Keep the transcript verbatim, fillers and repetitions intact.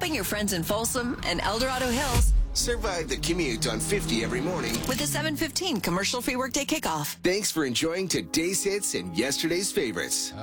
helping your friends in Folsom and El Dorado Hills Survive the commute on fifty every morning with the seven fifteen commercial-free workday kickoff. Thanks for enjoying today's hits and yesterday's favorites.